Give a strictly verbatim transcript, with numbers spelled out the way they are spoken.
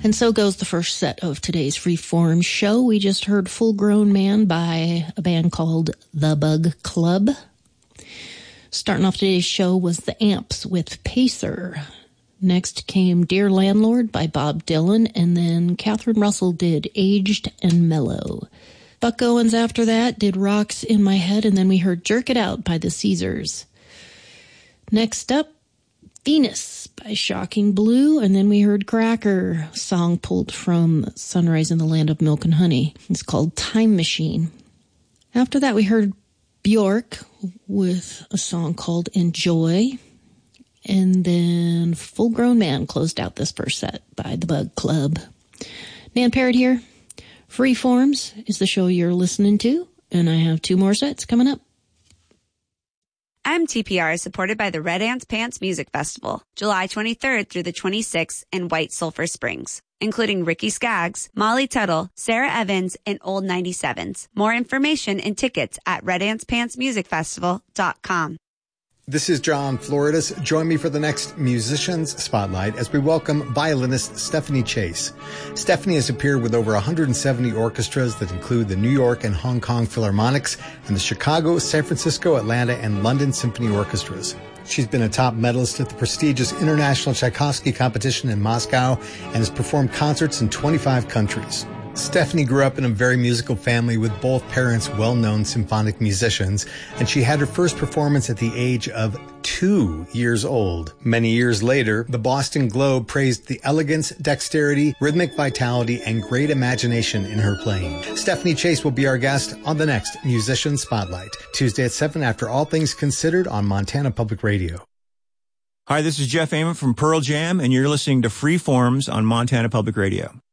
And so goes the first set of today's Freeform show. We just heard Full Grown Man by a band called The Bug Club. Starting off today's show was The Amps with Pacer. Next came Dear Landlord by Bob Dylan, and then Catherine Russell did Aged and Mellow. Buck Owens after that did Rocks in My Head, and then we heard Jerk It Out by the Caesars. Next up, Venus by Shocking Blue, and then we heard Cracker, a song pulled from Sunrise in the Land of Milk and Honey. It's called Time Machine. After that, we heard Bjork with a song called Enjoy, and then Full Grown Man closed out this first set by The Bug Club. Nan Parrott here. Freeforms is the show you're listening to, and I have two more sets coming up. M T P R is supported by the Red Ants Pants Music Festival, July twenty-third through the twenty-sixth in White Sulphur Springs, including Ricky Skaggs, Molly Tuttle, Sarah Evans, and Old ninety-sevens. More information and tickets at red ants pants music festival dot com. This is John Floridas. Join me for the next Musicians Spotlight as we welcome violinist Stephanie Chase. Stephanie has appeared with over one hundred seventy orchestras that include the New York and Hong Kong Philharmonics and the Chicago, San Francisco, Atlanta, and London Symphony Orchestras. She's been a top medalist at the prestigious International Tchaikovsky Competition in Moscow and has performed concerts in twenty-five countries. Stephanie grew up in a very musical family with both parents well-known symphonic musicians, and she had her first performance at the age of two years old. Many years later, the Boston Globe praised the elegance, dexterity, rhythmic vitality, and great imagination in her playing. Stephanie Chase will be our guest on the next Musician Spotlight, Tuesday at seven after All Things Considered on Montana Public Radio. Hi, this is Jeff Ament from Pearl Jam, and you're listening to Freeforms on Montana Public Radio.